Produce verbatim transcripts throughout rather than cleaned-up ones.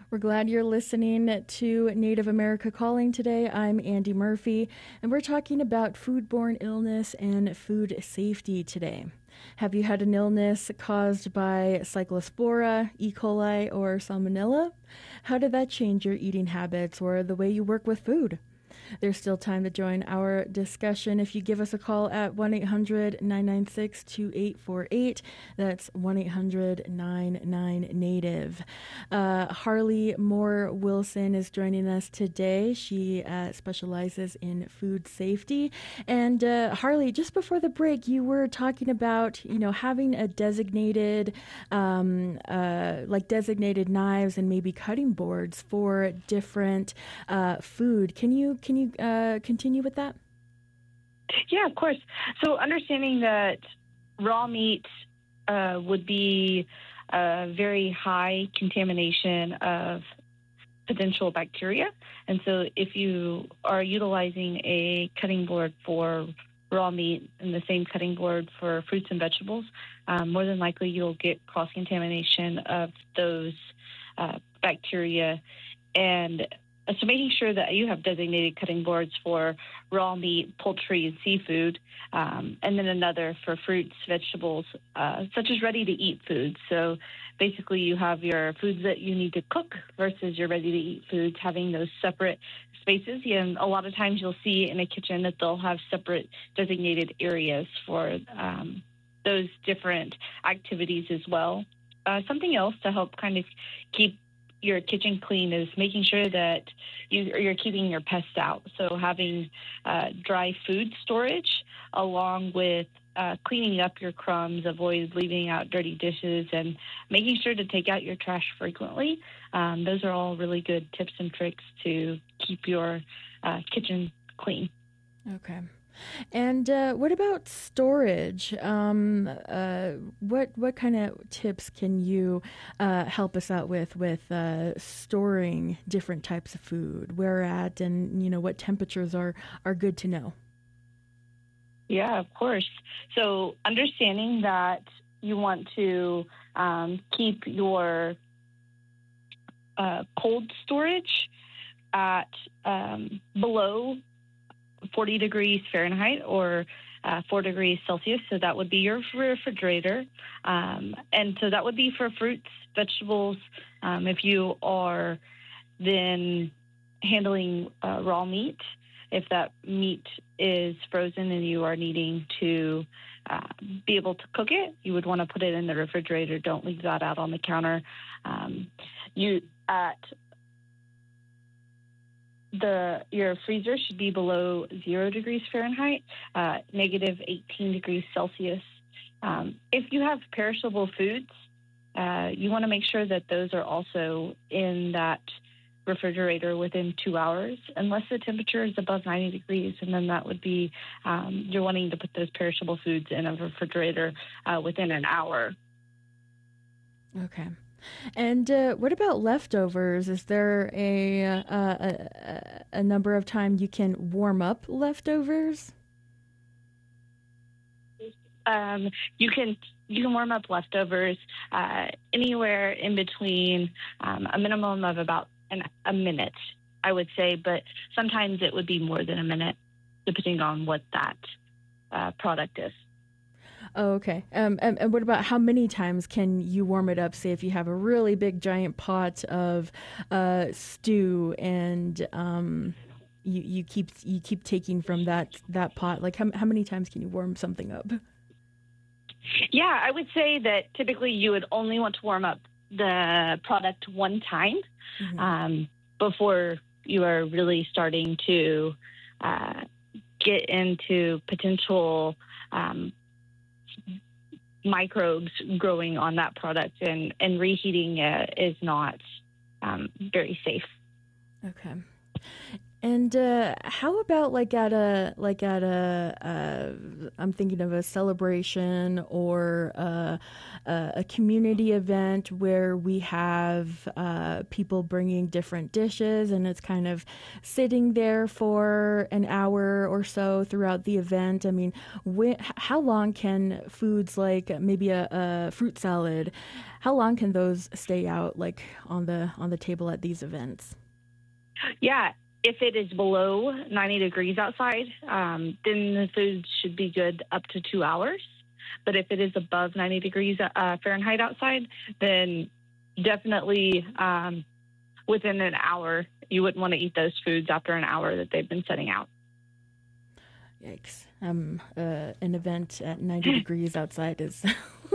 We're glad you're listening to Native America Calling today. I'm Andy Murphy, and we're talking about foodborne illness and food safety today. Have you had an illness caused by Cyclospora, E. coli, or Salmonella? How did that change your eating habits or the way you work with food? There's still time to join our discussion if you give us a call at one eight hundred nine nine six two eight four eight. That's one eight hundred nine nine native. Uh, Harley Moore Wilson is joining us today. She uh, specializes in food safety. And uh, Harley, just before the break, you were talking about, you know, having a designated, um, uh, like designated knives and maybe cutting boards for different uh, food. Can you Can you uh, continue with that? Yeah, of course. So understanding that raw meat uh, would be a very high contamination of potential bacteria. And so if you are utilizing a cutting board for raw meat and the same cutting board for fruits and vegetables, um, more than likely you'll get cross-contamination of those uh, bacteria. And so making sure that you have designated cutting boards for raw meat, poultry, and seafood, um, and then another for fruits, vegetables, uh, such as ready-to-eat foods. So basically you have your foods that you need to cook versus your ready-to-eat foods, having those separate spaces. And a lot of times you'll see in a kitchen that they'll have separate designated areas for um, those different activities as well. Uh, something else to help kind of keep your kitchen clean is making sure that you, you're keeping your pests out. So having uh, dry food storage along with uh, cleaning up your crumbs, avoid leaving out dirty dishes, and making sure to take out your trash frequently. Um, those are all really good tips and tricks to keep your uh, kitchen clean. Okay. And uh, what about storage? Um, uh, what what kind of tips can you uh, help us out with with uh, storing different types of food? Where at, and you know what temperatures are are good to know? Yeah, of course. So understanding that you want to um, keep your uh, cold storage at um, below forty degrees Fahrenheit or uh, four degrees Celsius. So that would be your refrigerator. Um, and so that would be for fruits, vegetables. Um, if you are then handling uh, raw meat, if that meat is frozen and you are needing to uh, be able to cook it, you would want to put it in the refrigerator. Don't leave that out on the counter. Um, you at The your freezer should be below zero degrees Fahrenheit, uh, negative eighteen degrees Celsius. Um, if you have perishable foods, uh, you want to make sure that those are also in that refrigerator within two hours, unless the temperature is above ninety degrees, and then that would be um, you're wanting to put those perishable foods in a refrigerator uh, within an hour. Okay. And uh, what about leftovers? Is there a, uh, a a number of times you can warm up leftovers? Um, you can you can warm up leftovers uh, anywhere in between um, a minimum of about an, a minute, I would say, but sometimes it would be more than a minute, depending on what that uh, product is. Oh, okay. Um, and, and what about how many times can you warm it up? Say if you have a really big giant pot of uh, stew and um, you you keep you keep taking from that that pot. Like how how many times can you warm something up? Yeah, I would say that typically you would only want to warm up the product one time mm-hmm. um, before you are really starting to uh, get into potential um, microbes growing on that product, and, and reheating it is not um, very safe. Okay. And uh, how about like at a like at a uh, I'm thinking of a celebration or a, a, a community event where we have uh, people bringing different dishes and it's kind of sitting there for an hour or so throughout the event. I mean, wh- how long can foods like maybe a, a fruit salad, how long can those stay out like on the on the table at these events? Yeah, if it is below ninety degrees outside, um, then the food should be good up to two hours. But if it is above ninety degrees uh, Fahrenheit outside, then definitely um, within an hour, you wouldn't want to eat those foods after an hour that they've been setting out. Yikes. Um, uh, an event at ninety degrees outside is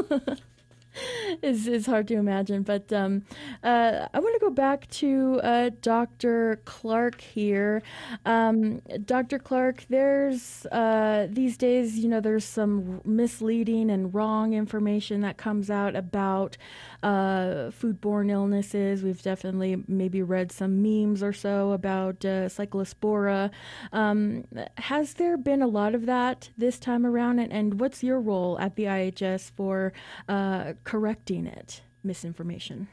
is is hard to imagine. But um, uh, I want to go back to uh, Doctor Clark here. Um, Doctor Clark, there's uh, these days, you know, there's some misleading and wrong information that comes out about uh, foodborne illnesses. We've definitely maybe read some memes or so about uh, cyclospora. Um, has there been a lot of that this time around? And, and what's your role at the I H S for uh, correcting it, misinformation?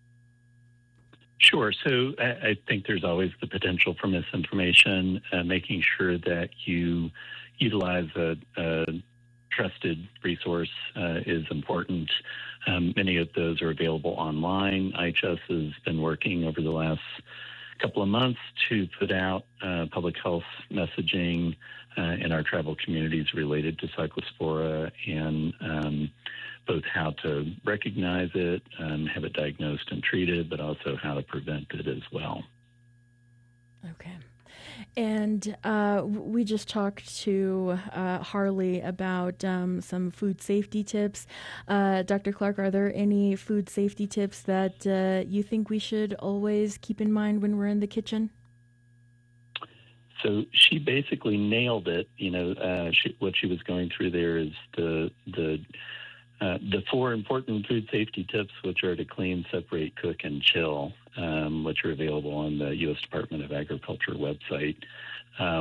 Sure. So I, I think there's always the potential for misinformation. Uh, making sure that you utilize a, a trusted resource uh, is important. Um, many of those are available online. I H S has been working over the last couple of months to put out uh, public health messaging uh, in our tribal communities related to cyclospora and um, both how to recognize it, um, have it diagnosed and treated, but also how to prevent it as well. Okay. And uh, we just talked to uh, Harley about um, some food safety tips. Uh, Doctor Clark, are there any food safety tips that uh, you think we should always keep in mind when we're in the kitchen? So she basically nailed it. You know, uh, she, what she was going through there is the the uh, the four important food safety tips, which are to clean, separate, cook, and chill, um, which are available on the U S Department of Agriculture website. Um,